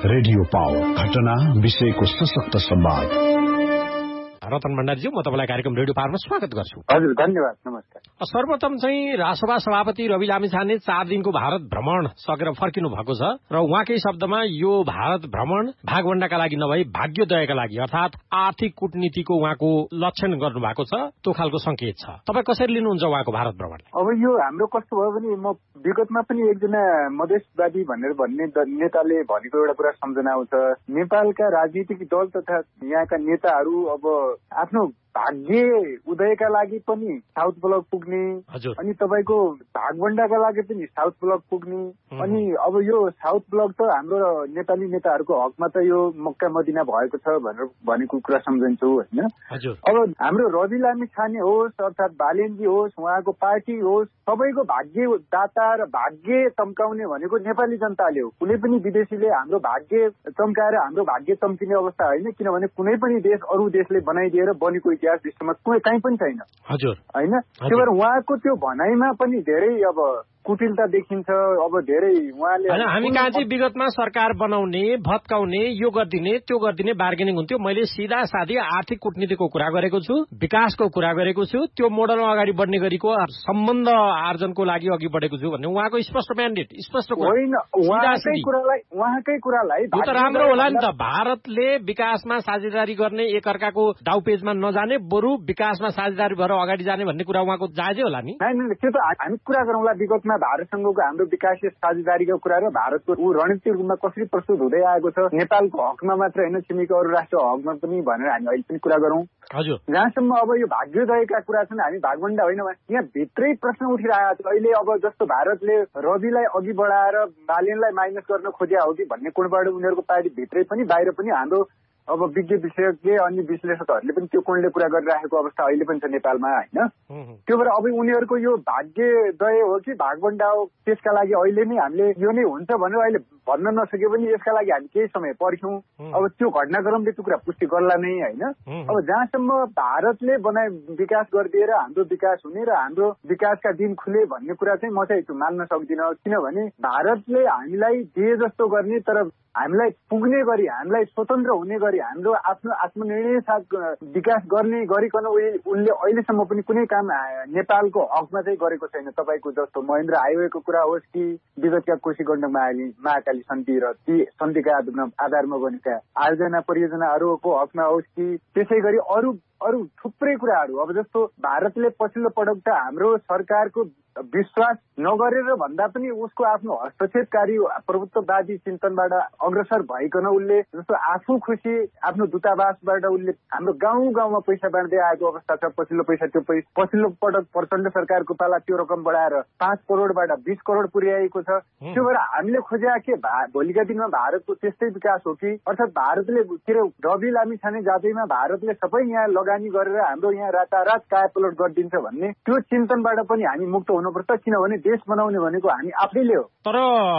Radio power, घटना विषयको सशक्त संवाद। रतन भण्डारीज्यू, म तपाईँलाई कार्यक्रम रेडियो पावरमा स्वागत गर्छु। हजुर, धन्यवाद, नमस्कार। सर्वप्रथम चाहिँ राष्ट्रसभा सभापति रवि लामिछाने 4 दिनको भारत भ्रमण सकेर फर्किनु भएको छ र उहाँकै शब्दमा यो भारत भ्रमण भागवण्डाका लागि नभई भाग्योदयका लागि अर्थात् आर्थिक कूटनीतिको उहाँको लक्षण गर्नु भएको छ, त्यो खालको संकेत छ। तपाईँ कसरी लिनुहुन्छ उहाँको भारत भ्रमण? अब यो हाम्रो कस्तो भयो भने म विगतमा पनि एकजना मधेसवादी भनेर भन्ने नेताले भनेको एउटा कुरा सम्झना आउँछ। नेपालका राजनीतिक दल तथा यहाँका नेताहरू अब आफ्नो भाग्य उदयका लागि पनि साउथ ब्लक पुग्ने, अनि तपाईँको भागवण्डाका लागि पनि साउथ ब्लक पुग्ने, अनि अब यो साउथ ब्लक त हाम्रो नेपाली नेताहरूको हकमा त यो मक्का मदिना भएको छ भनेर भनेको कुरा सम्झन्छु होइन। अब हाम्रो रवि लामिछाने होस् अर्थात् बालेनजी होस्, उहाँको पार्टी होस्, सबैको भाग्यदाता र भाग्य चम्काउने भनेको नेपाली जनताले हो। कुनै पनि विदेशीले हाम्रो भाग्य चम्काएर हाम्रो भाग्य चम्किने अवस्था होइन, किनभने कुनै पनि देश अरू देशले बनाइदिएर बनेको इतिहास विश्वमा कहीँ पनि छैन होइन। त्यही भएर उहाँको त्यो भनाइमा पनि धेरै अब कुटिलता देखिन्छ। अब धेरै उहाँले हामी कहाँ चाहिँ विगतमा सरकार बनाउने, भत्काउने, यो गरिदिने त्यो गरिदिने बार्गेनिङ हुन्थ्यो। मैले सिधा साधी आर्थिक कूटनीतिको कुरा गरेको छु, विकासको कुरा गरेको छु, त्यो मोडलमा अगाडि बढ्ने गरीको सम्बन्ध आर्जनको लागि अघि बढेको छु भन्ने उहाँको स्पष्ट म्यान्डेट, स्पष्ट होइन। उहाँकै कुरालाई त्यो त राम्रो होला नि त। भारतले विकासमा साझेदारी गर्ने, एकअर्काको डाउपेजमा नजाने, बरु विकासमा साझेदारी भएर अगाडि जाने भन्ने कुरा उहाँको जायजै होला नि। त्यो त हामी कुरा गरौँला विगतमा भारतसँगको हाम्रो विकासीय साझेदारीको कुरा र भारतको रणनीतिक रूपमा कसरी प्रस्तुत हुँदै आएको छ, नेपालको हकमा मात्र होइन छिमेकी अरू राष्ट्रको हकमा पनि भनेर हामी अहिले पनि कुरा गरौँ। जहाँसम्म अब यो भाग्योदयका कुरा छन्, हामी भागवण्डा होइन, यहाँ भित्रै प्रश्न उठिरहेको छ अहिले। अब जस्तो भारतले रविलाई अघि बढाएर बालेनलाई माइनस गर्न खोज्या हो कि भन्ने कोणबाट उनीहरूको पार्टी भित्रै पनि बाहिर पनि हाम्रो अब विज्ञ विशेषज्ञ अन्य विश्लेषकहरूले पनि त्यो कोणले कुरा गरिरहेको अवस्था अहिले पनि छ नेपालमा होइन। त्यो भएर अब उनीहरूको यो भाग्योदय हो कि भागवण्डा हो, त्यसका लागि अहिले नै हामीले यो नै हुन्छ भनेर अहिले भन्न नसके पनि यसका लागि हामी केही समय पर्ख्यौँ। अब त्यो घटनाक्रमले त्यो कुरा पुष्टि गर्ला नै होइन। अब जहाँसम्म भारतले विकास गरिदिएर हाम्रो विकास हुने र हाम्रो विकासका दिन खुले भन्ने कुरा चाहिँ म चाहिँ मान्न सक्दिनँ, किनभने भारतले हामीलाई दिए जस्तो गर्ने तर हामीलाई पुग्ने गरी, हामीलाई स्वतन्त्र हुने गरी, हाम्रो आफ्नो आत्मनिर्णय साथ विकास गर्ने गरिकन उनले अहिलेसम्म पनि कुनै काम नेपालको हकमा चाहिँ गरेको छैन। तपाईँको जस्तो महेन्द्र हाइवेको कुरा होस् कि विगतका कोशी गण्डक महाकाली सन्धि र ती सन्धिका आधारमा बनेका आयोजना परियोजनाहरूको हकमा होस् कि त्यसै गरी अरू थुप्रै कुराहरू। अब जस्तो भारतले पछिल्लो पटक त हाम्रो सरकारको विश्वास नगरेर भन्दा पनि उसको आफ्नो हस्तक्षेपकारी प्रभुत्ववादी चिन्तनबाट अग्रसर भइकन उसले जस्तो आफू खुसी आफ्नो दूतावासबाट उसले हाम्रो गाउँ गाउँमा पैसा बाँड्दै आएको अवस्था छ। पछिल्लो पटक प्रचण्ड सरकारको पाला त्यो रकम बढाएर 5 करोडबाट 20 करोड पुर्याएको छ। त्यो भएर हामीले खोजे के भोलिका दिनमा भारतको त्यस्तै विकास हो कि अर्थात् भारतले रवि लामिछाने जातिमा भारतले सबै यहाँ लगानी गरेर हाम्रो यहाँ रातारात कायापलट गरिदिन्छ भन्ने त्यो चिन्तनबाट पनि हामी मुक्त हुनुपर्छ, किनभने देश बनाउने भनेको हामी आफैले हो। तर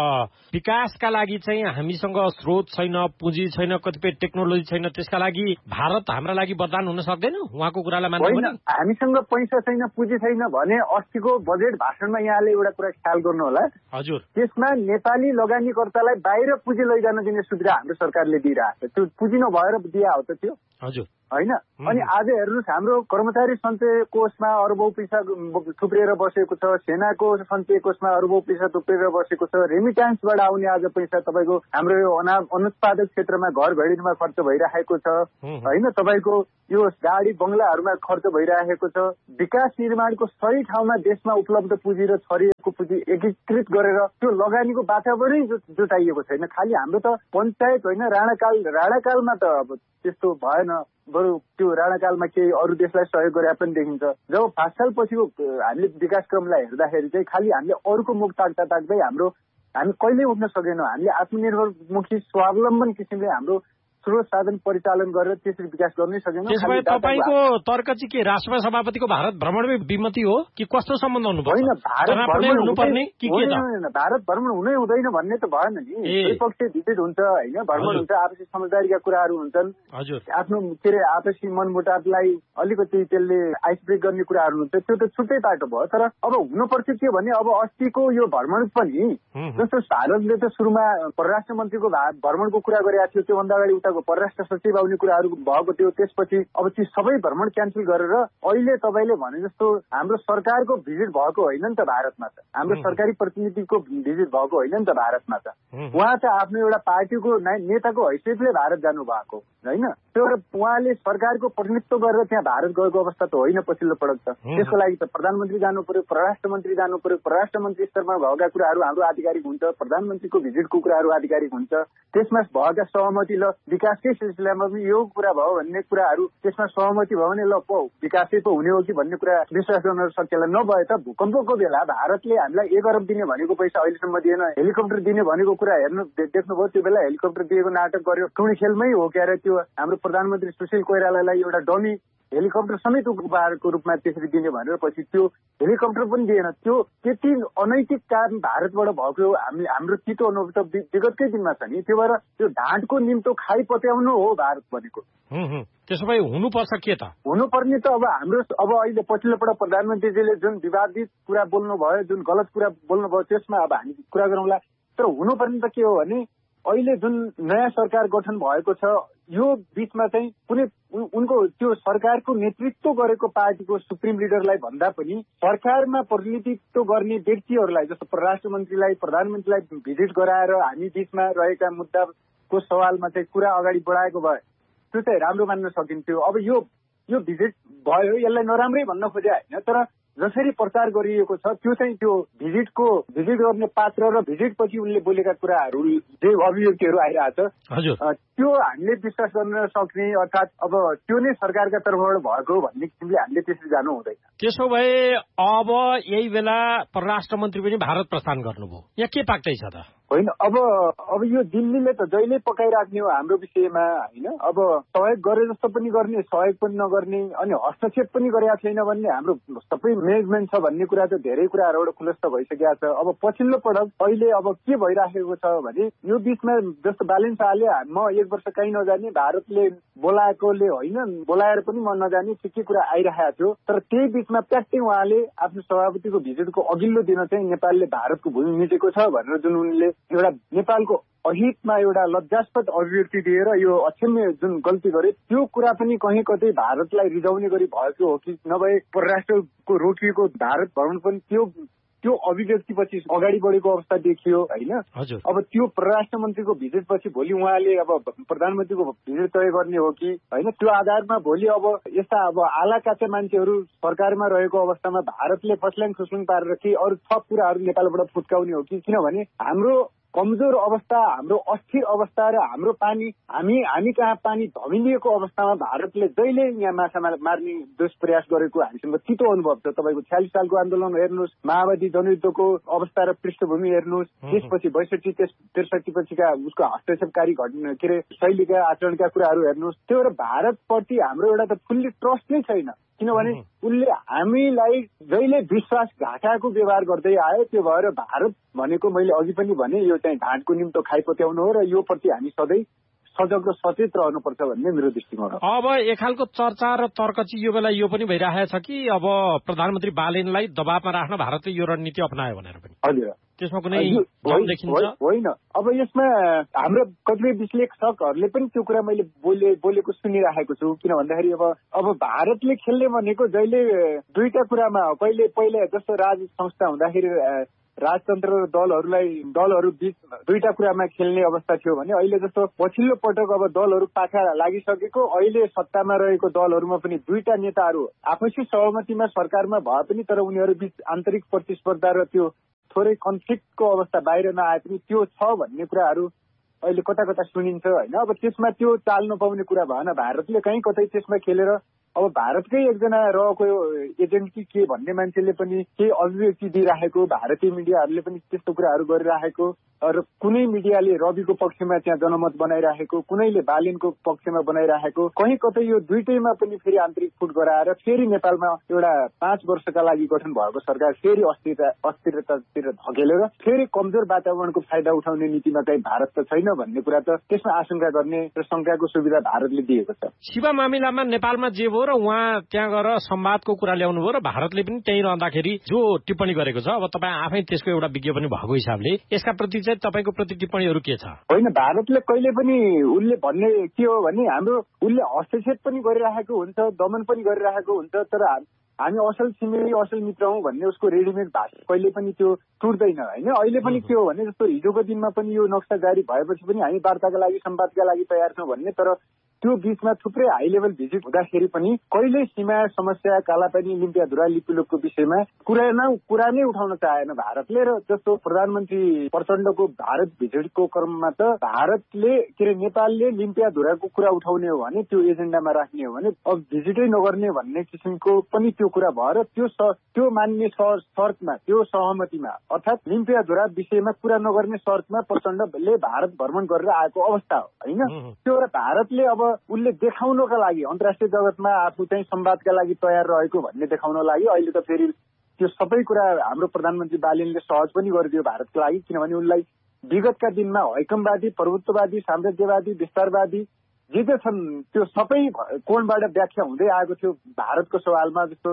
विकासका लागि चाहिँ हामीसँग स्रोत छैन, पुँजी छैन, कतिपय टेक्नोलोजी छैन, त्यसका लागि भारत हाम्रा लागि वरदान हुन सक्दैन। उहाँको कुरालाई मान्नु होइन, हामीसँग पैसा छैन, पुँजी छैन भने अस्तिको बजेट भाषणमा यहाँले एउटा कुरा ख्याल गर्नु होला। हजुर, त्यसमा नेपाली लगानीकर्तालाई बाहिर पुँजी लैजान दिने सुविधा हाम्रो सरकारले दिइरहेको छ। त्यो पुँजी नभएर दिया हो त त्यो हजुर होइन। अनि आज हेर्नुहोस्, हाम्रो कर्मचारी सञ्चय कोषमा अरबौं पैसा थुप्रिएर बसेको छ, सेनाको सञ्चय कोषमा अरबौं पैसा थुप्रिएर बसेको छ, रेमिट्यान्सबाट आउने आज पैसा तपाईँको हाम्रो यो अनुत्पादक क्षेत्रमा घर घडीमा खर्च भइरहेको छ होइन। तपाईँको यो गाडी बङ्गलाहरूमा खर्च भइरहेको छ। विकास निर्माणको सही ठाउँमा देशमा उपलब्ध पुँजी र छरिएको पुँजी एकीकृत गरेर त्यो लगानीको वातावरण जुटाइएको छैन। खालि हाम्रो त पञ्चायत होइन, राणाकालमा त अब त्यस्तो भएन, बरु त्यो राणाकालमा केही अरू देशलाई सहयोग गरे पनि देखिन्छ। जब 5 साल पछिको हामीले विकास क्रमलाई हेर्दाखेरि चाहिँ खालि हामीले अरूको मुख ताक्दै हामी कहिल्यै उठ्न सकेनौँ। हामीले आत्मनिर्भरमुखी स्वावलम्बन किसिमले हाम्रो स्रोत साधन परिचालन गरेर त्यसरी विकास गर्नै सकेन। त्यसो भए तपाईँको तर्क चाहिँ के राष्ट्रसभा सभापतिको भारत भ्रमणमै विमति हो कि कस्तो सम्बन्ध हुनुपर्छ? होइन, भारत भ्रमण हुनुपर्ने कि के त? भारत भ्रमण हुनै हुँदैन भन्ने त भएन नि। द्विपक्षीय भिजिट हुन्छ होइन, भ्रमण हुन्छ, आपसी समझदारीका कुराहरू हुन्छन्, आफ्नो के अरे आपसी मनमुटावलाई अलिकति त्यसले आइस ब्रेक गर्ने कुराहरू हुन्छ, त्यो त छुट्टै पाटो भयो। तर अब हुनुपर्छ के भने अब अस्तिको यो भ्रमण पनि जस्तो भारतले त सुरुमा परराष्ट्र मन्त्रीको भ्रमणको कुरा गरेका थियो, त्योभन्दा अगाडि उताको परराष्ट्र सचिव आउने कुराहरू भएको थियो, त्यसपछि अब ती सबै भ्रमण क्यान्सल गरेर अहिले तपाईँले भने जस्तो हाम्रो सरकारको भिजिट भएको होइन नि त भारतमा, त हाम्रो सरकारी प्रतिनिधिको भिजिट भएको होइन नि त भारतमा, त उहाँ त आफ्नो एउटा पार्टीको नेताको हैसियतले भारत जानु भएको होइन। त्यो उहाँले सरकारको प्रतिनिधित्व गरेर त्यहाँ भारत गएको अवस्था त होइन पछिल्लो पटक त। त्यसको लागि त प्रधानमन्त्री जानु पर्यो, परराष्ट्र मन्त्री जानु पर्यो, परराष्ट्र मन्त्री स्तरमा भएका कुराहरू हाम्रो आधिकारिक हुन्छ, प्रधानमन्त्रीको भिजिटको कुराहरू आधिकारिक हुन्छ, त्यसमा भएका सहमति ल विकासकै सिलसिलामा पनि यो कुरा भयो भन्ने कुराहरू त्यसमा सहमति भयो भने ल विकासै पो हुने हो कि भन्ने कुरा विश्वास गर्न सकिएला। नभए त भूकम्पको बेला भारतले हामीलाई 1 अरब दिने भनेको पैसा अहिलेसम्म दिएन, हेलिकप्टर दिने भनेको कुरा देख्नुभयो, त्यो बेला हेलिकप्टर दिएको नाटक गर्यो, टुणी खेलमै हो क्यारे। त्यो हाम्रो प्रधानमन्त्री सुशील कोइरालालाई एउटा डमी हेलिकप्टर समेत उपहारको रूपमा त्यसरी दिने भनेर पछि त्यो हेलिकप्टर पनि दिएन। त्यो त्यति अनैतिक कारण भारतबाट भएको हाम्रो चितो अनुभव त विगतकै दिनमा छ नि। त्यो भएर त्यो ढाँटको निम्तो खाइ पत्याउनु हो भारत भनेको। त्यसो भए हुनुपर्छ के त? हुनुपर्ने त अब हाम्रो अब अहिले पछिल्लो पटक प्रधानमन्त्रीजीले जुन विवादित कुरा बोल्नु भयो, जुन गलत कुरा बोल्नु भयो, त्यसमा अब हामी कुरा गरौँला। तर हुनुपर्ने त के हो भने अहिले जुन नयाँ सरकार गठन भएको छ यो बीचमा चाहिँ कुनै उनको त्यो सरकारको नेतृत्व गरेको पार्टीको सुप्रिम लिडरलाई भन्दा पनि सरकारमा प्रतिनिधित्व गर्ने व्यक्तिहरूलाई जस्तो परराष्ट्र मन्त्रीलाई, प्रधानमन्त्रीलाई भिजिट गराएर हामी बीचमा रहेका मुद्दाको सवालमा चाहिँ कुरा अगाडि बढाएको भए त्यो चाहिँ राम्रो मान्न सकिन्थ्यो। अब यो भिजिट भयो, यसलाई नराम्रै भन्न खोजे होइन, तर जसरी प्रचार गरिएको छ त्यो चाहिँ त्यो भिजिट गर्ने पात्र र भिजिट पछि उनले बोलेका कुराहरू जे अभिव्यक्तिहरू आइरहेछ त्यो हामीले विश्वास गर्न सक्ने, अर्थात् अब त्यो नै सरकारका तर्फबाट भएको भन्ने किसिमले हामीले त्यसरी जानु हुँदैन। त्यसो भए अब यही बेला परराष्ट्र मन्त्री पनि भारत प्रस्थान गर्नुभयो, यहाँ के पाक्दैछ त? होइन, अब यो दिल्लीले त जहिले पकाइराख्ने हो हाम्रो विषयमा होइन। अब सहयोग गरे जस्तो पनि गर्ने, सहयोग पनि नगर्ने, अनि हस्तक्षेप पनि गरेका छैन भन्ने हाम्रो सबै म्यानेजमेन्ट छ भन्ने कुरा त धेरै कुराहरूबाट खुलस्त भइसकेका छ। अब पछिल्लो पटक अहिले अब के भइराखेको छ भने यो बीचमा जस्तो बालेन शाहले म 1 वर्ष कहीँ नजाने, भारतले बोलाएकोले होइन, बोलाएर पनि म नजाने, के कुरा आइरहेको थियो। तर त्यही बीचमा प्याट्टै उहाँले आफ्नो सभापतिको भिजिटको अघिल्लो दिन चाहिँ नेपालले भारतको भूमि मिचेको छ भनेर जुन उनले एउटा नेपालको अहितमा एउटा लज्जास्पद अभिव्यक्ति दिएर यो अक्षम्य जुन गल्ती गरे त्यो कुरा पनि कहीँ कतै भारतलाई रिझाउने गरी भएको हो कि नभए परराष्ट्रको रोकिएको भारत भ्रमण पनि त्यो अभिव्यक्तिपछि अगाडि बढेको अवस्था देखियो होइन। अब त्यो परराष्ट्र मन्त्रीको भिजिट पछि भोलि उहाँले अब प्रधानमन्त्रीको भिजिट तय गर्ने हो कि होइन, त्यो आधारमा भोलि अब यस्ता अब आला काचा मान्छेहरू सरकारमा रहेको अवस्थामा भारतले फस्ल्याङ खुस्लुङ पारेर केही अरू थप कुराहरू नेपालबाट फुत्काउने हो कि? किनभने हाम्रो कमजोर अवस्था, हाम्रो अस्थिर अवस्था र हाम्रो पानी हामी कहाँ पानी धमिलिएको अवस्थामा भारतले जहिले यहाँ माछा मार्ने दुष्प्रयास गरेको हामीसँग चितो अनुभव छ। तपाईँको 46 सालको आन्दोलन हेर्नुहोस्, माओवादी जनयुद्धको अवस्था र पृष्ठभूमि हेर्नुहोस्, त्यसपछि 62-63 पछिका उसको हस्तक्षेपकारी के अरे शैलीका आचरणका कुराहरू हेर्नुहोस्। त्यो भएर भारतप्रति हाम्रो एउटा त फुल्ली ट्रस्ट नै छैन, किनभने उनले हामीलाई जहिले विश्वासघाटाको व्यवहार गर्दै आयो। त्यो भएर भारत भनेको मैले अघि पनि भने यो चाहिँ ढाँटको निम्तो खाइपत्याउनु हो र यो प्रति हामी सधैँ सजग र सचेत रहनुपर्छ भन्ने मेरो दृष्टिकोण हो। अब एक खालको चर्चा र तर्क चाहिँ यो बेला यो पनि भइरहेको छ कि अब प्रधानमन्त्री बालेनलाई दबावमा राख्न भारतले यो रणनीति अपनायो भनेर पनि। हजुर, त्यसमा कुनै दम देखिन्छ? होइन, अब यसमा हाम्रो कतिपय विश्लेषकहरूले पनि त्यो कुरा मैले बोलेको सुनिराखेको छु। किन भन्दाखेरि अब भारतले खेल्ने भनेको जहिले दुईटा कुरामा हो। पहिले जस्तो राज संस्था हुँदाखेरि राजतन्त्र र दलहरू बीच दुईटा कुरामा खेल्ने अवस्था थियो भने अहिले जस्तो पछिल्लो पटक अब दलहरू पाखा लागिसकेको, अहिले सत्तामा रहेको दलहरूमा पनि दुईटा नेताहरू आपसी सहमतिमा सरकारमा भए पनि तर उनीहरू बीच आन्तरिक प्रतिस्पर्धा र त्यो थोरै कन्फ्लिक्टको अवस्था बाहिर नआए पनि त्यो छ भन्ने कुराहरू अहिले कता कता सुनिन्छ होइन। अब त्यसमा त्यो चाल नपाउने कुरा भएन, भारतले कहीँ कतै त्यसमा खेलेर अब भारतकै एकजना रहेको एजेन्ट कि के भन्ने मान्छेले पनि केही अभिव्यक्ति दिइराखेको, भारतीय मिडियाहरूले पनि त्यस्तो कुराहरू गरिराखेको र कुनै मिडियाले रविको पक्षमा त्यहाँ जनमत बनाइराखेको, कुनैले बालिनको पक्षमा बनाइराखेको, कहीँ कतै यो दुईटैमा पनि फेरि आन्तरिक फुट गराएर फेरि नेपालमा एउटा 5 वर्षका लागि गठन भएको सरकार फेरि अस्थिरतातिर धकेलेर फेरि कमजोर वातावरणको फाइदा उठाउने नीतिमा चाहिँ भारत त छैन भन्ने कुरा त त्यसमा आशंका गर्ने र शंकाको सुविधा भारतले दिएको छ। शिवा मामिलामा नेपालमा जे भयो र उहाँ त्यहाँ गएर संवादको कुरा ल्याउनु भयो र भारतले पनि त्यहीँ रहँदाखेरि जो टिप्पणी गरेको छ, अब तपाईँ आफै त्यसको एउटा विज्ञ पनि भएको हिसाबले यसका प्रति चाहिँ तपाईँको प्रति टिप्पणीहरू के छ? होइन, भारतले कहिले पनि उसले भन्ने के हो भने हाम्रो उसले हस्तक्षेप पनि गरिरहेको हुन्छ, दमन पनि गरिरहेको हुन्छ, तर हामी असल छिमेकी असल मित्र हौं भन्ने उसको रेडिमेड भाषा कहिले पनि त्यो टुट्दैन होइन। अहिले पनि के हो भने जस्तो हिजोको दिनमा पनि यो नक्सा जारी भएपछि पनि हामी वार्ताका लागि संवादका लागि तयार छौं भन्ने, तर त्यो बीचमा थुप्रै हाई लेभल भिजिट हुँदाखेरि पनि कहिल्यै सीमा समस्या, कालापानी, लिम्पियाधुरा, लिपिलोकको विषयमा कुरा नै उठाउन चाहेन भारतले। र जस्तो प्रधानमन्त्री प्रचण्डको भारत भिजिटको क्रममा त भारतले नेपालले लिम्पियाधुराको कुरा उठाउने हो भने त्यो एजेन्डामा राख्ने हो भने अब भिजिटै नगर्ने भन्ने किसिमको पनि त्यो कुरा भएर त्यो मान्ने शर्तमा, त्यो सहमतिमा अर्थात् लिम्पियाधुरा विषयमा कुरा नगर्ने शर्तमा प्रचण्डले भारत भ्रमण गरेर आएको अवस्था हो होइन। त्यो भारतले अब उसले देखाउनका लागि अन्तर्राष्ट्रिय जगतमा आफू चाहिँ संवादका लागि तयार रहेको भन्ने देखाउन लागि अहिले त फेरि त्यो सबै कुरा हाम्रो प्रधानमन्त्री बालेनले सहज पनि गरिदियो भारतको लागि, किनभने उनलाई विगतका दिनमा हैकमवादी, प्रभुत्ववादी, साम्राज्यवादी, विस्तारवादी जे जे छन् त्यो सबै कोणबाट व्याख्या हुँदै आएको थियो भारतको सवालमा। जस्तो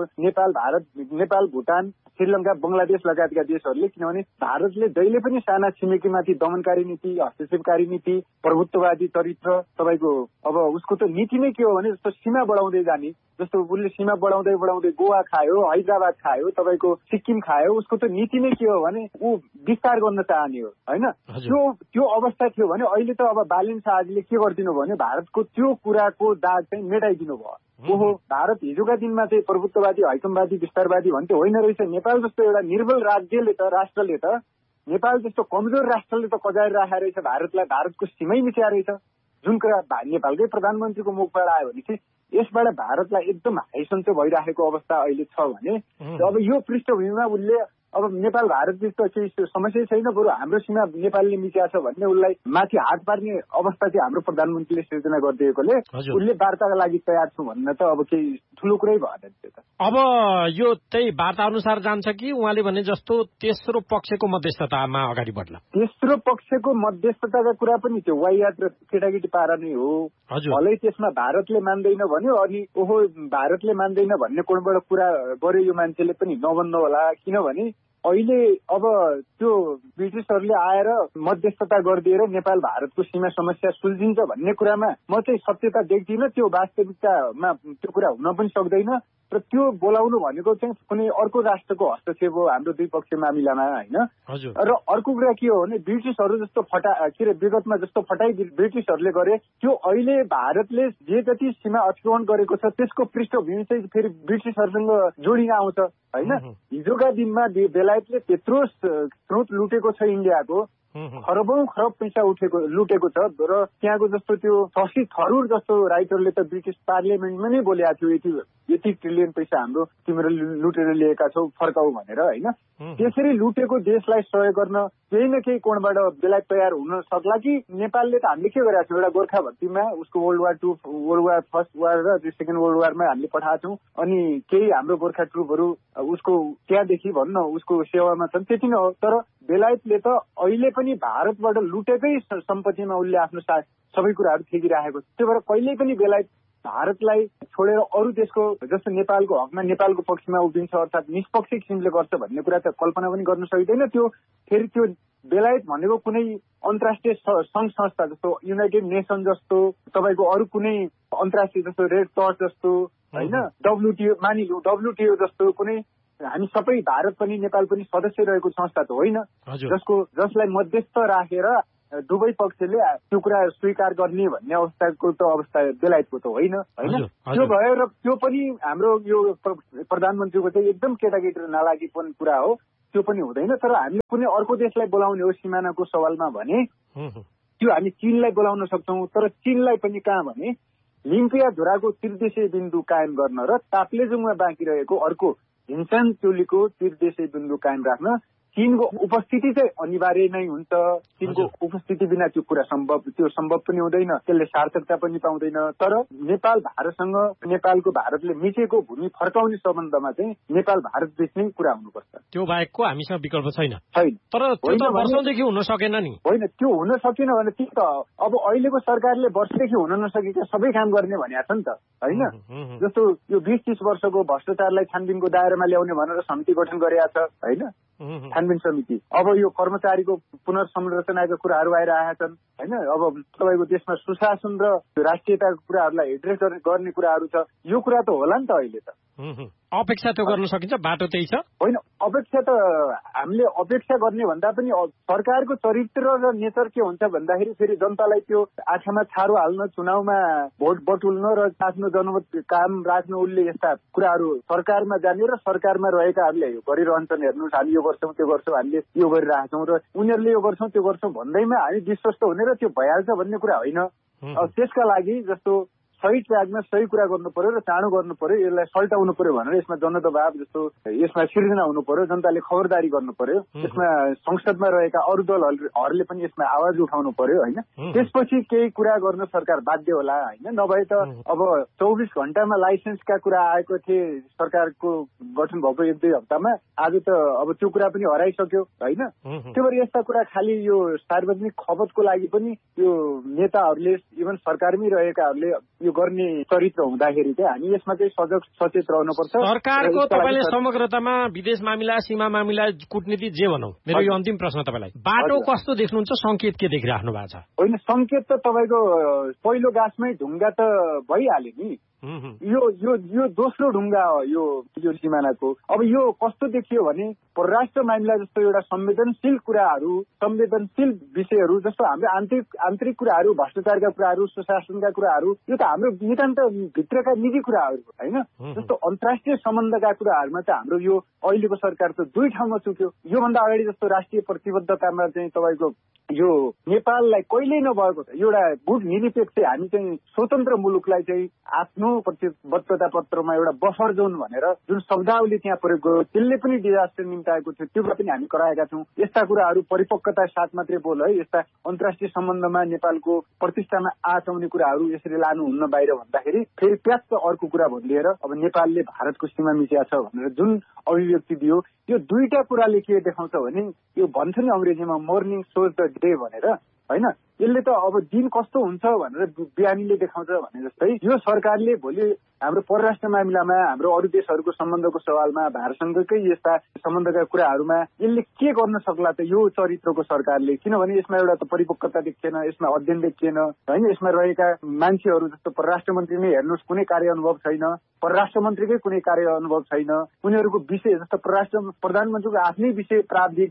नेपाल, भुटान, श्रीलङ्का, बंगलादेश लगायतका देशहरूले, किनभने भारतले जहिले पनि साना छिमेकीमाथि दमनकारी नीति, हस्तक्षेपकारी नीति, प्रभुत्ववादी चरित्र, तपाईँको अब उसको त नीति नै के हो भने जस्तो सीमा बढाउँदै जाने, जस्तो उसले सीमा बढाउँदै बढाउँदै गोवा खायो, हैदराबाद खायो, तपाईँको सिक्किम खायो, उसको त नीति नै के हो भने ऊ विस्तार गर्न चाहने हो होइन। त्यो अवस्था थियो भने अहिले त अब बालेन शाहजीले के गरिदिनु भने भारतको त्यो कुराको दाग चाहिँ मेटाइदिनु भयो। ओहो, भारत हिजोका दिनमा चाहिँ प्रभुत्ववादी, हैकमवादी, विस्तारवादी भन्थ्यो, होइन रहेछ। नेपाल जस्तो एउटा निर्बल राष्ट्रले त नेपाल जस्तो कमजोर राष्ट्रले त कजाएर राखेको रहेछ भारतलाई, भारतको सीमै मिच्या रहेछ। जुन कुरा नेपालकै प्रधानमन्त्रीको मुखबाट आयो भने चाहिँ यसबाट भारतलाई एकदम हाइसन्चो भइराखेको अवस्था अहिले छ भने अब यो पृष्ठभूमिमा उसले अब नेपाल भारत बिच त केही समस्या छैन, बरु हाम्रो सीमा नेपालले मिच्या छ भन्ने उसलाई माथि हात पार्ने अवस्था चाहिँ हाम्रो प्रधानमन्त्रीले सिर्जना गरिदिएकोले उसले वार्ताका लागि तयार छु भन्न त अब केही ठुलो कुरै भएन। अब यो त्यही वार्ता अनुसार जान्छ कि उहाँले भने जस्तो तेस्रो पक्षको मध्यस्थतामा अगाडि बढ्ला? तेस्रो पक्षको मध्यस्थताका कुरा पनि त्यो वाइयात र केटाकेटी पारा नै हो। भलै त्यसमा भारतले मान्दैन भन्यो अनि ओहो भारतले मान्दैन भन्ने कोणबाट कुरा गर्यो यो मान्छेले पनि नभन्नु होला, किनभने अहिले अब त्यो ब्रिटिसहरूले आएर मध्यस्थता गरिदिएर नेपाल भारतको सीमा समस्या सुल्झिन्छ भन्ने कुरामा म चाहिँ सत्यता देख्दिनँ। त्यो वास्तविकतामा त्यो कुरा हुन पनि सक्दैन र त्यो बोलाउनु भनेको चाहिँ कुनै अर्को राष्ट्रको हस्तक्षेप हो हाम्रो द्विपक्षीय मामिलामा होइन। र अर्को कुरा के हो भने ब्रिटिसहरू जस्तो विगतमा जस्तो फटाई ब्रिटिसहरूले गरे त्यो अहिले भारतले जे जति सीमा अतिक्रमण गरेको छ त्यसको पृष्ठभूमि चाहिँ फेरि ब्रिटिसहरूसँग जोडिन आउँछ होइन। हिजोका दिनमा बेलायतले त्यत्रो स्रोत लुटेको छ इन्डियाको, खरबौं खरब पैसा लुटेको छ र त्यहाँको जस्तो त्यो शशि थरूर जस्तो राइटरले त ब्रिटिस पार्लियामेन्टमा नै बोलेको थियो यति ट्रिलियन पैसा हाम्रो तिम्रो लुटेर लिएका छौ फर्काऊ भनेर होइन। त्यसरी लुटेको देशलाई सहयोग गर्न केही न केही कोणबाट बेलायत तयार हुन सक्ला कि नेपालले त हामीले के गरेका छौँ, एउटा गोर्खा भर्तीमा उसको वर्ल्ड वार फर्स्ट वार र सेकेन्ड वर्ल्ड वारमा हामीले पठाएको छौँ अनि केही हाम्रो गोर्खा ट्रुपहरू उसको त्यहाँदेखि भन्न उसको सेवामा छन्, त्यति नै हो। तर बेलायतले त अहिले पनि भारतबाट लुटेकै सम्पत्तिमा उसले आफ्नो सबै कुराहरू ठेकिराखेको छ। त्यो भएर कहिल्यै पनि बेलायत भारतलाई छोडेर अरू देशको जस्तो नेपालको हकमा नेपालको पक्षमा उभिन्छ अर्थात् निष्पक्ष किसिमले गर्छ भन्ने कुरा त कल्पना पनि गर्न सकिँदैन। त्यो फेरि त्यो बेलायत भनेको कुनै अन्तर्राष्ट्रिय सङ्घ संस्था जस्तो युनाइटेड नेसन जस्तो, तपाईँको अरू कुनै अन्तर्राष्ट्रिय जस्तो रेड क्रस जस्तो होइन, डब्लुटिओ जस्तो कुनै हामी सबै भारत पनि नेपाल पनि सदस्य रहेको संस्था त होइन जसलाई मध्यस्थ राखेर दुवै पक्षले त्यो कुरा स्वीकार गर्ने भन्ने अवस्थाको त अवस्था बेलायतको त होइन। त्यो भएर त्यो पनि हाम्रो यो प्रधानमन्त्रीको चाहिँ एकदम केटाकेटी नलागेको कुरा हो, त्यो पनि हुँदैन। तर हामीले कुनै अर्को देशलाई बोलाउने हो सिमानाको सवालमा भने त्यो हामी चीनलाई बोलाउन सक्छौँ, तर चीनलाई पनि कहाँ भने लिम्पियाधुराको त्रिदेशीय बिन्दु कायम गर्न र ताप्लेजुङमा बाँकी रहेको अर्को हिन्सान चोलीको त्रिदेशीय बिन्दु कायम राख्न चीनको उपस्थिति चाहिँ अनिवार्य नै हुन्छ। चीनको उपस्थिति बिना त्यो कुरा सम्भव पनि हुँदैन, त्यसले सार्थकता पनि पाउँदैन। तर नेपाल भारतसँग नेपालको भारतले मिचेको भूमि फर्काउने सम्बन्धमा चाहिँ नेपाल भारत बीच नै कुरा हुनुपर्छ। त्यो बाहेकको हामीसँग विकल्प छैन। तर त्यो त वर्षौंदेखि हुन सकेन नि। होइन, त्यो हुन सकेन भने त्यो त अब अहिलेको सरकारले वर्षदेखि हुन नसकेका सबै काम गर्ने भनेको छ नि त, होइन? जस्तो यो 20-30 वर्षको भ्रष्टाचारलाई छानबिनको दायरामा ल्याउने भनेर समिति गठन गरेका छ, होइन? छानबिन समिति। अब यो कर्मचारीको पुनर्संरचनाका कुराहरू आइरहेका छन्, होइन? अब तपाईँको देशमा सुशासन र राष्ट्रियताको कुराहरूलाई एड्रेस गर्ने कुराहरू छ। यो कुरा त होला नि त अहिले त। अपेक्षा त्यो गर्न सकिन्छ, बाटो त्यही छ। होइन, अपेक्षा त हामीले अपेक्षा गर्ने भन्दा पनि सरकारको चरित्र र नेचर के हुन्छ भन्दाखेरि फेरि जनतालाई त्यो आँखामा छारो हाल्न, चुनावमा भोट बटुल्न र आफ्नो जनमत काम राख्न उसले यस्ता कुराहरू सरकारमा जाने र सरकारमा रहेकाहरूले गरिरहन्छन्। हेर्नुहोस्, हामी यो गर्छौँ त्यो गर्छौँ, हामीले यो गरिरहेछौँ र उनीहरूले यो गर्छौँ त्यो गर्छौँ भन्दैमा हामी विश्वस्त हुने र त्यो भइहाल्छ भन्ने कुरा होइन। त्यसका लागि जस्तो सही ट्र्याकमा सही कुरा गर्नु पर्यो र चाँडो गर्नु पर्यो, यसलाई सल्टाउनु पर्यो भनेर यसमा जनदबाव जस्तो यसमा सिर्जना हुनु पर्यो, जनताले खबरदारी गर्नु पर्यो, यसमा संसदमा रहेका अरू दलहरूले पनि यसमा आवाज उठाउनु पर्यो, होइन? त्यसपछि केही कुरा गर्न सरकार बाध्य होला, होइन? नभए त अब 24 घण्टामा लाइसेन्सका कुरा आएको थिए सरकारको गठन भएको 1-2 हप्तामा, आज त अब त्यो कुरा पनि हराइसक्यो, होइन? त्यो भएर यस्ता कुरा खालि यो सार्वजनिक खपतको लागि पनि यो नेताहरूले इभन सरकारमै रहेकाहरूले यो गर्ने चरित्र हुँदाखेरि चाहिँ हामी यसमा चाहिँ सजग सचेत रहनुपर्छ। सरकारको तपाईले समग्रतामा विदेश मामिला, सीमा मामिला, कूटनीति जे भनौँ, मेरो यो अन्तिम प्रश्न तपाईलाई, बाटो कस्तो देख्नुहुन्छ? संकेत के देखिराख्नु भएको छ? होइन, संकेत त तपाईँको पहिलो गाँसमै ढुङ्गा त भइहाल्यो नि। यो दोस्रो ढुङ्गा हो यो सिमानाको। अब यो कस्तो देखियो भने परराष्ट्र मामिला जस्तो एउटा संवेदनशील कुराहरू, संवेदनशील विषयहरू जस्तो हाम्रो आन्तरिक कुराहरू, भ्रष्टाचारका कुराहरू, सुशासनका कुराहरू, यो त हाम्रो नितान्त भित्रका निजी कुराहरू, होइन? जस्तो अन्तर्राष्ट्रिय सम्बन्धका कुराहरूमा चाहिँ हाम्रो यो अहिलेको सरकार त 2 ठाउँमा चुक्यो। योभन्दा अगाडि जस्तो राष्ट्रिय प्रतिबद्धतामा चाहिँ तपाईँको यो नेपाललाई कहिल्यै नभएको एउटा गुड निरपेक्ष हामी चाहिँ स्वतन्त्र मुलुकलाई चाहिँ आफ्नो प्रतिबद्धता पत्रमा एउटा बफर जोन भनेर जुन शब्दावली त्यहाँ प्रयोग गर्यो, त्यसले पनि डिजास्टर निम्ताएको थियो, त्यो पनि हामी कराएका थियौँ। यस्ता कुराहरू परिपक्वता साथ मात्रै बोल है, यस्ता अन्तर्राष्ट्रिय सम्बन्धमा नेपालको प्रतिष्ठामा आँच आउने कुराहरू यसरी लानुहुन्न बाहिर भन्दाखेरि फेरि प्याच्च अर्को कुरा भनिदिएर अब नेपालले भारतको सीमा मिचिया छ भनेर जुन अभिव्यक्ति दियो, यो 2टा कुराले के देखाउँछ भने यो भन्छ नि अङ्ग्रेजीमा मर्निङ सोज द डे भनेर, होइन? यसले त अब दिन कस्तो हुन्छ भनेर बिहानीले देखाउँछ भने जस्तै यो सरकारले भोलि हाम्रो परराष्ट्र मामिलामा, हाम्रो अरू देशहरूको सम्बन्धको सवालमा, भारतसँगकै यस्ता सम्बन्धका कुराहरूमा यसले के गर्न सक्ला त यो चरित्रको सरकारले? किनभने यसमा एउटा त परिपक्वता देखिएन, यसमा अध्ययन देखिएन, होइन? यसमा रहेका मान्छेहरू जस्तो परराष्ट्र मन्त्री नै हेर्नुहोस्, कुनै कार्य अनुभव छैन, परराष्ट्र मन्त्रीकै कुनै कार्य अनुभव छैन। उनीहरूको विषय जस्तो प्रधानमन्त्रीको आफ्नै विषय प्राविधिक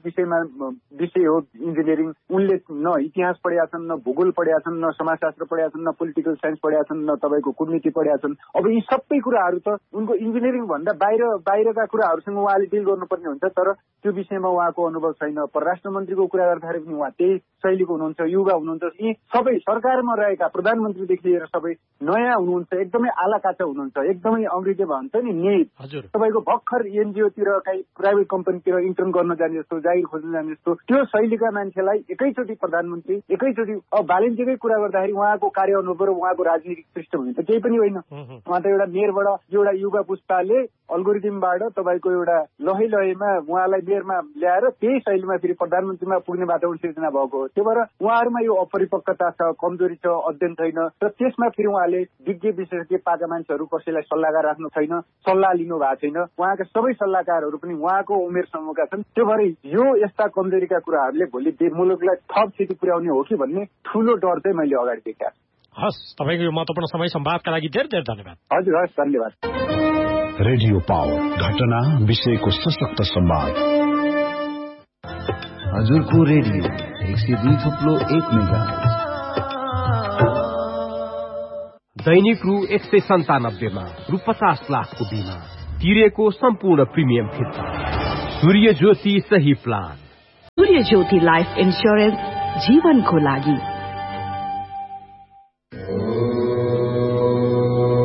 विषय हो इन्जिनियरिङ, उनले न इतिहास पढेका छन्, न भूगोल पढेका छन्, न समाजशास्त्र पढेका छन्, न पोलिटिकल साइन्स पढेका छन्, न तपाईँको कूटनीति पढेका छन्। अब यी सबै कुराहरू त उनको इन्जिनियरिङ भन्दा बाहिरका कुराहरूसँग उहाँले डिल गर्नुपर्ने हुन्छ, तर त्यो विषयमा उहाँको अनुभव छैन। परराष्ट्र मन्त्रीको कुरा गर्दाखेरि पनि उहाँ त्यही शैलीको हुनुहुन्छ, युवा हुनुहुन्छ। यी सबै सरकारमा रहेका प्रधानमन्त्रीदेखि लिएर सबै नयाँ हुनुहुन्छ, एकदमै आलाकाचा हुनुहुन्छ, एकदमै अङ्ग्रेजीमा भन्छ नि नेट। तपाईँको भर्खर एनजिओतिर कहीँ प्राइभेट कम्पनीतिर इन्टर्न गर्न जाने जस्तो, जागिर खोज्न जाने जस्तो त्यो शैलीका मान्छेलाई एकैचोटि प्रधानमन्त्री, एकैचोटि अब बालिन्जीकै कुरा गर्दाखेरि उहाँको कार्य अनुभव र उहाँको राजनीतिक पृष्ठभूमि त केही पनि होइन। उहाँ त एउटा मेयरबाट एउटा युवा पुस्ताले अल्गोरिदमबाट तपाईँको एउटा लहैमा उहाँलाई मेयरमा ल्याएर त्यही शैलीमा फेरि प्रधानमन्त्रीमा पुग्ने वातावरण सिर्जना भएको हो। त्यही भएर उहाँहरूमा यो अपरिपक्वता छ, कमजोरी छ, अध्ययन छैन र त्यसमा फेरि उहाँले विज्ञ विशेषज्ञ पाएका मान्छेहरू कसैलाई सल्लाहकार राख्नु छैन, सल्लाह लिनु भएको छैन। उहाँका सबै सल्लाहकारहरू पनि उहाँको उमेर समूहका छन्। त्यो भएर यो यस्ता कमजोरीका कुराहरूले भोलि मुलुकलाई थप क्षति पुर्याउने हो कि भन्ने ठूलो डर चाहिँ मैले अगाडि देखाएको। हस्, तपाईँको यो महत्त्वपूर्ण समय संवादका लागि धेरै धेरै धन्यवाद। हजुर, हस्, धन्यवाद। रेडियो पावर, घटना विषयको सशक्त संवाद। हजुरको रेडियो 102.1 मेगाहर्ज। दैनिक रु 197 मा रु 50 लाखको बिमा तिरेको सम्पूर्ण प्रिमियम फिर्ता। सूर्य ज्योति सही प्लान। सूर्य ज्योति लाइफ इन्स्योरेन्स, जीवनको लागि।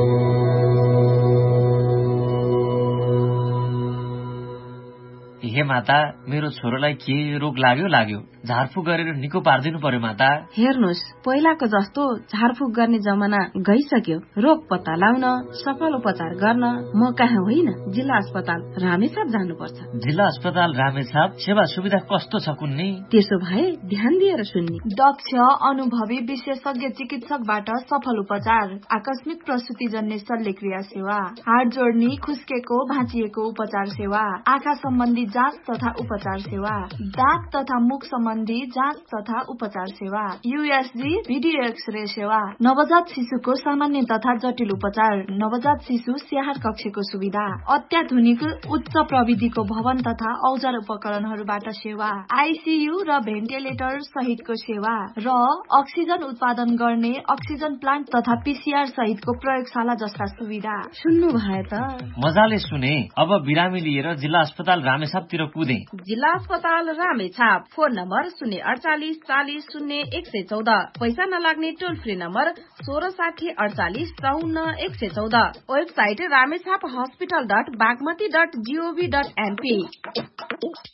हे माता, मेरो छोरोलाई के रोग लाग्यो झारफुक गरेर निको पारिदिनु पर्यो माता। हेर्नुहोस्, पहिलाको जस्तो झारफुक गर्ने जमाना गइसक्यो। रोग पत्ता लाउन, सफल उपचार गर्न म कहाँ होइन, जिल्ला अस्पताल रामेछाप जानुपर्छ। जिल्ला अस्पताल रामेछाप सेवा सुविधा कस्तो छ कुन्नी? त्यसो भए ध्यान दिएर सुन्नी। दक्ष अनुभवी विशेषज्ञ चिकित्सकबाट सफल उपचार, आकस्मिक प्रसुति जन्य शल्यक्रिया सेवा, हाड जोड्नी, खुस्केको भाँचिएको उपचार सेवा, आँखा सम्बन्धी जाँच तथा उपचार सेवा, दाँत तथा मुख सम्बन्धी जाँच तथा उपचार सेवा, यूएसजी भिडियो एक्सरे सेवा, नवजात शिशुको सामान्य तथा जटिल उपचार, नवजात शिशु स्याहार कक्षको सुविधा, अत्याधुनिक उच्च प्रविधिको भवन तथा औजार उपकरणहरूबाट सेवा, आईसीयू र भेन्टिलेटर सहितको सेवा र अक्सिजन उत्पादन गर्ने अक्सिजन प्लान्ट तथा पीसीआर सहितको प्रयोगशाला जस्ता सुविधा। सुन्नु भए त? मजाले सुने। अब बिरामी लिएर जिल्ला अस्पताल रामेछापतिर कुदे। जिल्ला अस्पताल रामेछाप, फोन नम्बर 048 40 0114, पैसा नलाग्ने टोल फ्री नम्बर 1660 48 54 114, वेबसाइट ramechaphhospital.bagmati.gov.np।